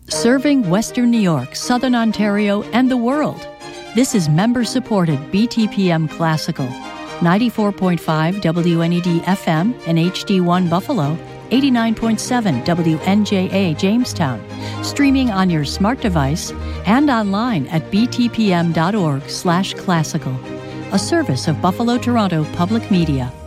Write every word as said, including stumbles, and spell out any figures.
Serving Western New York, Southern Ontario, and the world. This is member-supported B T P M Classical. ninety-four point five W N E D F M and H D one Buffalo, eighty-nine point seven W N J A Jamestown. Streaming on your smart device and online at btpm.org slash classical. A service of Buffalo Toronto Public Media.